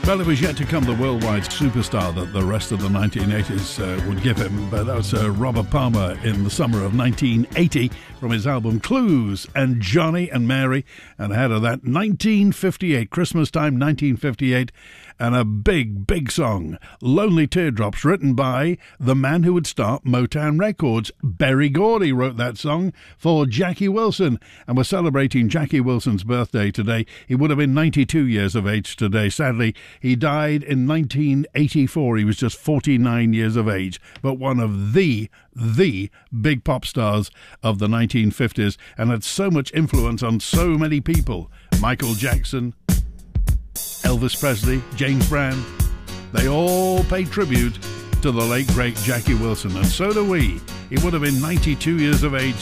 Well, it was yet to come the worldwide superstar that the rest of the 1980s would give him, but that was Robert Palmer in the summer of 1980 from his album Clues and Johnny and Mary, and ahead of that 1958, Christmas time 1958, and a big song, Lonely Teardrops, written by the man who would start Motown Records. Berry Gordy wrote that song for Jackie Wilson, and we're celebrating Jackie Wilson's birthday today. He would have been 92 years of age today. Sadly, he died in 1984. He was just 49 years of age, but one of the big pop stars of the 1950s, and had so much influence on so many people. Michael Jackson, Elvis Presley, James Brown, they all pay tribute to the late, great Jackie Wilson, and so do we. He would have been 92 years of age